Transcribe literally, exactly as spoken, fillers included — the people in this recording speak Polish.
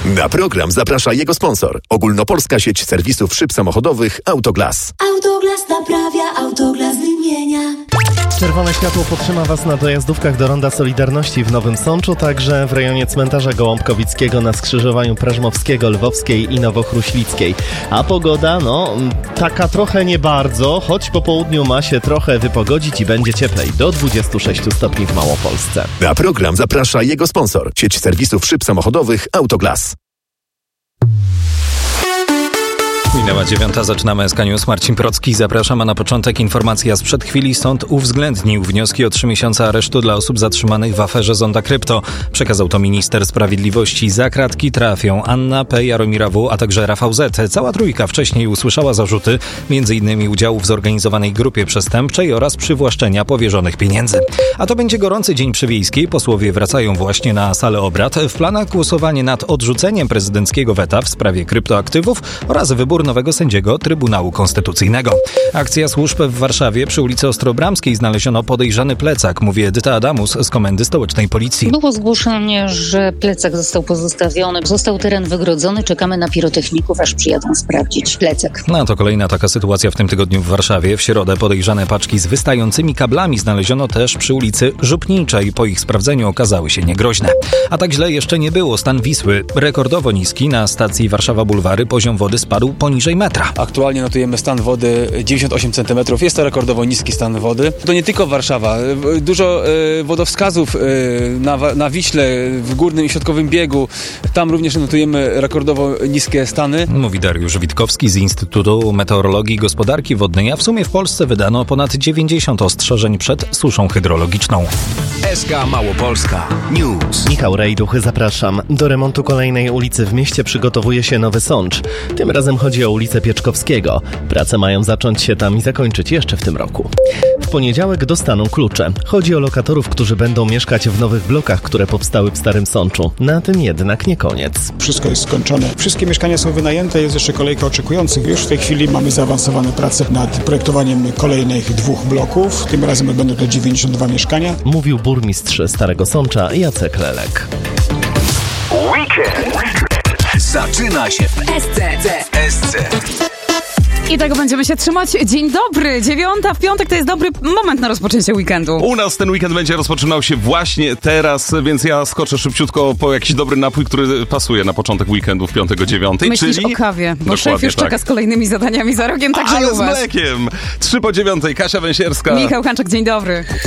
Na program zaprasza jego sponsor. Ogólnopolska sieć serwisów szyb samochodowych Autoglas. Autoglas naprawia, Autoglas wymienia. Czerwone światło podtrzyma Was na dojazdówkach do Ronda Solidarności w Nowym Sączu, także w rejonie cmentarza Gołąbkowickiego na skrzyżowaniu Prażmowskiego, Lwowskiej i Nowochruslickiej. A pogoda, no, taka trochę nie bardzo, choć po południu ma się trochę wypogodzić i będzie cieplej, do dwudziestu sześciu stopni w Małopolsce. Na program zaprasza jego sponsor. Sieć serwisów szyb samochodowych Autoglas. Minęła dziewiąta, zaczynamy S K News. Marcin Procki, zapraszam, a na początek informacja sprzed chwili. Sąd uwzględnił wnioski o trzy miesiące aresztu dla osób zatrzymanych w aferze Zonda Krypto. Przekazał to minister sprawiedliwości. Za kratki trafią Anna P., Jaromira W., a także Rafał Z. Cała trójka wcześniej usłyszała zarzuty m.in. udziału w zorganizowanej grupie przestępczej oraz przywłaszczenia powierzonych pieniędzy. A to będzie gorący dzień przy Wiejskiej. Posłowie wracają właśnie na salę obrad. W planach głosowanie nad odrzuceniem prezydenckiego weta w sprawie kryptoaktywów oraz wybór nowego sędziego Trybunału Konstytucyjnego. Akcja służb w Warszawie. Przy ulicy Ostrobramskiej znaleziono podejrzany plecak, mówi Edyta Adamus z Komendy Stołecznej Policji. Było zgłoszenie, że plecak został pozostawiony. Został teren wygrodzony. Czekamy na pirotechników, aż przyjadą sprawdzić plecak. No to kolejna taka sytuacja w tym tygodniu w Warszawie. W środę podejrzane paczki z wystającymi kablami znaleziono też przy ulicy Żupniczej. Po ich sprawdzeniu okazały się niegroźne. A tak źle jeszcze nie było. Stan Wisły rekordowo niski. Na stacji Warszawa Bulwary poziom wody spadł poniżej metra. Aktualnie notujemy stan wody dziewięćdziesiąt osiem centymetrów. Jest to rekordowo niski stan wody. To nie tylko Warszawa. Dużo y, wodowskazów y, na, na Wiśle, w górnym i środkowym biegu. Tam również notujemy rekordowo niskie stany. Mówi Dariusz Witkowski z Instytutu Meteorologii i Gospodarki Wodnej, a w sumie w Polsce wydano ponad dziewięćdziesiąt ostrzeżeń przed suszą hydrologiczną. S K Małopolska News. Michał Rejduch, zapraszam. Do remontu kolejnej ulicy w mieście przygotowuje się Nowy Sącz. Tym razem chodzi o ulicę Pieczkowskiego. Prace mają zacząć się tam i zakończyć jeszcze w tym roku. W poniedziałek dostaną klucze. Chodzi o lokatorów, którzy będą mieszkać w nowych blokach, które powstały w Starym Sączu. Na tym jednak nie koniec. Wszystko jest skończone. Wszystkie mieszkania są wynajęte, jest jeszcze kolejka oczekujących. Już w tej chwili mamy zaawansowane prace nad projektowaniem kolejnych dwóch bloków. Tym razem będą to dziewięćdziesiąt dwa mieszkania. Mówił burmistrz Starego Sącza Jacek Lelek. Weekend zaczyna się w S C. S C. I tego będziemy się trzymać. Dzień dobry, dziewiąta w piątek to jest dobry moment na rozpoczęcie weekendu. U nas ten weekend będzie rozpoczynał się właśnie teraz, więc ja skoczę szybciutko po jakiś dobry napój, który pasuje na początek weekendu w piątek o dziewiątej. Myślisz czyli... o kawie, bo Dokładnie szef już tak. czeka z kolejnymi zadaniami za rogiem, także Ale u z was. mlekiem. Trzy po dziewiątej, Kasia Węsierska. Michał Hanczak, dzień dobry.